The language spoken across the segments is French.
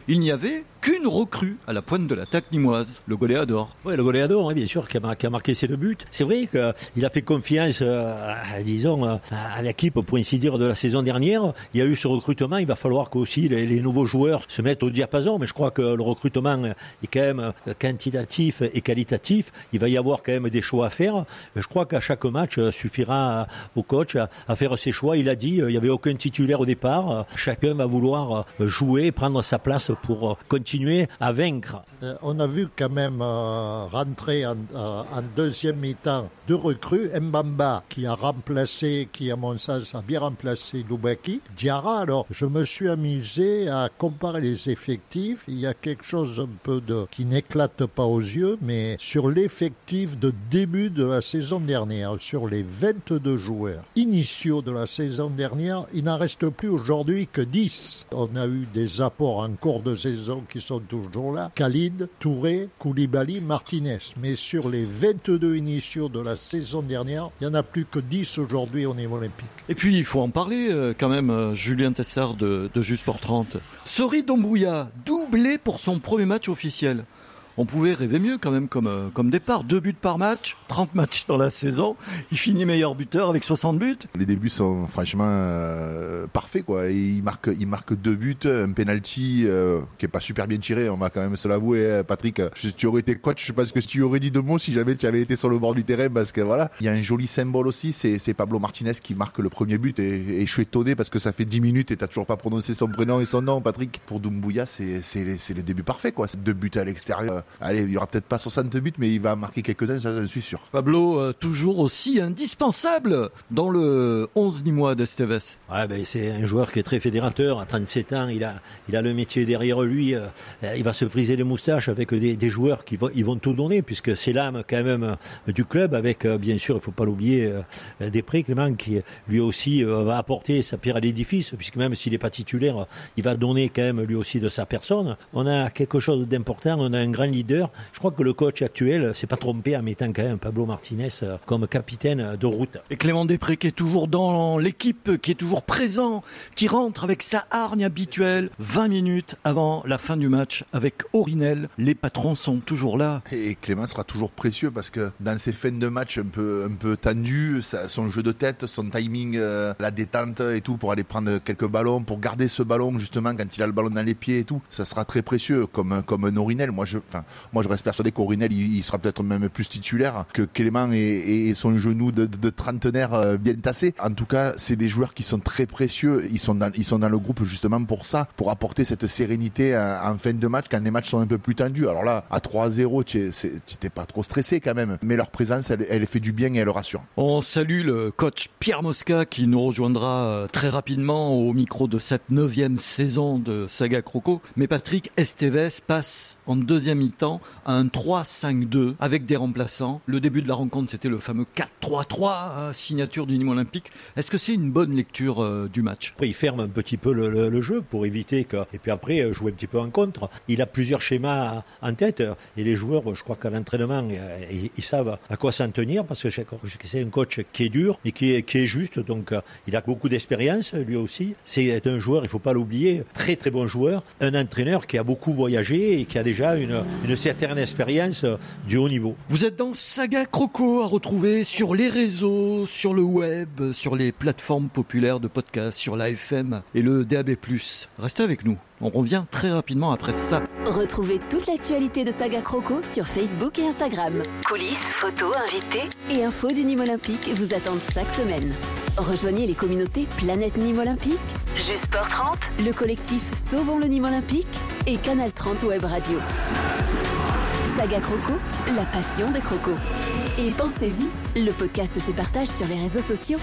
il n'y avait qu'une recrue à la pointe de l'attaque nimoise, le Goleador. Oui, le Goleador, oui, bien sûr, qui a marqué ses 2 buts. C'est vrai qu'il a fait confiance, à l'équipe, pour ainsi dire, de la saison dernière. Il y a eu ce recrutement. Il va falloir qu'aussi les nouveaux joueurs se mettent au diapason. Mais je crois que le recrutement est quand même quantitatif et qualitatif. Il va y avoir quand même des choix à faire. Mais je crois qu'à chaque match, suffira au coach à faire ses choix. Il a dit, il n'y avait aucun titulaire au départ. Chacun va vouloir jouer, prendre sa place pour continuer à vaincre. On a vu quand même rentrer en deuxième mi-temps 2 recrues. Mbamba qui a à mon sens a bien remplacé Loubaki. Diarra, alors je me suis amusé à comparer les effectifs. Il y a quelque chose un peu qui n'éclate pas aux yeux, mais sur l'effectif de début de la saison dernière, sur les 22 joueurs initiaux de la saison dernière, il n'en reste plus aujourd'hui que 10. On a eu des apports en cours de saison qui sont toujours là. Khalid, Touré, Koulibaly, Martinez. Mais sur les 22 initiaux de la saison dernière, il n'y en a plus que 10 aujourd'hui au niveau olympique. Et puis, il faut en parler quand même, Julien Tessard de Justsport 30. Sori Doumbouya, doublé pour son premier match officiel. On pouvait rêver mieux quand même comme départ. 2 buts par match, 30 matchs dans la saison. Il finit meilleur buteur avec 60 buts. Les débuts sont franchement parfaits, quoi. Il marque 2 buts, un penalty qui est pas super bien tiré, on va quand même se l'avouer, Patrick. Tu aurais été coach, je pense que tu aurais dit 2 mots si jamais tu avais été sur le bord du terrain, parce que voilà. Il y a un joli symbole aussi, c'est Pablo Martinez qui marque le premier but, et je suis étonné parce que ça fait 10 minutes et t'as toujours pas prononcé son prénom et son nom, Patrick. Pour Doumbouya, c'est le début parfait, quoi. 2 buts à l'extérieur. Allez, il y aura peut-être pas 60 buts, mais il va marquer quelques-uns, ça je suis sûr. Pablo, toujours aussi indispensable dans le 11 nîmois d'Esteves. Ouais, c'est un joueur qui est très fédérateur. À 37 ans, il a le métier derrière lui. Il va se friser les moustaches avec des joueurs qui vont tout donner, puisque c'est l'âme quand même du club, avec bien sûr, il faut pas l'oublier, Després, Clément, qui lui aussi va apporter sa pierre à l'édifice, puisque même s'il n'est pas titulaire, il va donner quand même lui aussi de sa personne. On a quelque chose d'important, on a un grand leader. Je crois que le coach actuel s'est pas trompé en mettant quand même Pablo Martinez comme capitaine de route. Et Clément Després qui est toujours dans l'équipe, qui est toujours présent, qui rentre avec sa hargne habituelle 20 minutes avant la fin du match avec Orinel. Les patrons sont toujours là. Et Clément sera toujours précieux parce que dans ces fins de match un peu tendues, son jeu de tête, son timing, la détente et tout, pour aller prendre quelques ballons, pour garder ce ballon justement quand il a le ballon dans les pieds et tout, ça sera très précieux comme un Orinel. Moi je reste persuadé qu'Orinel il sera peut-être même plus titulaire que Clément et son genou de trentenaire bien tassé. En tout cas, c'est des joueurs qui sont très précieux. Ils sont dans le groupe justement pour ça, pour apporter cette sérénité en fin de match quand les matchs sont un peu plus tendus. Alors là, à 3-0, tu n'étais pas trop stressé quand même, mais leur présence, elle fait du bien et elle rassure. On salue le coach Pierre Mosca qui nous rejoindra très rapidement au micro de cette 9e saison de Saga Croco. Mais Patrick, Esteves passe en deuxième mi-temps à un 3-5-2 avec des remplaçants. Le début de la rencontre, c'était le fameux 4-3-3, signature du Nîmes Olympique. Est-ce que c'est une bonne lecture du match? Après, il ferme un petit peu le jeu pour éviter que... Et puis après, jouer un petit peu en contre. Il a plusieurs schémas en tête. Et les joueurs, je crois qu'à l'entraînement, ils savent à quoi s'en tenir, parce que c'est un coach qui est dur, mais qui est juste. Donc, il a beaucoup d'expérience, lui aussi. C'est un joueur, il faut pas l'oublier, très très bon joueur. Un entraîneur qui a beaucoup voyagé et qui a déjà une certaine expérience du haut niveau. Vous êtes dans Saga Croco, à retrouver sur les réseaux, sur le web, sur les plateformes populaires de podcast, sur la FM et le DAB+. Restez avec nous. On revient très rapidement après ça. Retrouvez toute l'actualité de Saga Croco sur Facebook et Instagram. Coulisses, photos, invités et infos du Nîmes Olympique vous attendent chaque semaine. Rejoignez les communautés Planète Nîmes Olympique, Justsport 30, le collectif Sauvons le Nîmes Olympique et Canal 30 Web Radio. Saga Croco, la passion des crocos. Et pensez-y, le podcast se partage sur les réseaux sociaux.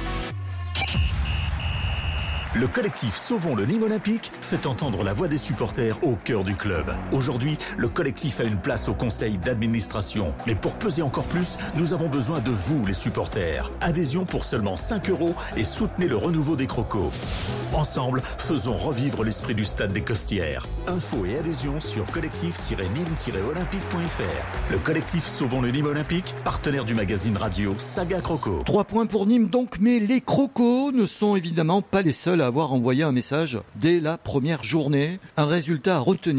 Le collectif Sauvons le Nîmes Olympique fait entendre la voix des supporters au cœur du club. Aujourd'hui, le collectif a une place au conseil d'administration. Mais pour peser encore plus, nous avons besoin de vous, les supporters. Adhésion pour seulement 5 € et soutenez le renouveau des crocos. Ensemble, faisons revivre l'esprit du stade des Costières. Infos et adhésion sur collectif-nîmes-olympique.fr. Le collectif Sauvons le Nîmes Olympique, partenaire du magazine radio Saga Croco. 3 points pour Nîmes donc, mais les crocos ne sont évidemment pas les seuls à avoir envoyé un message dès la première journée. Un résultat à retenir.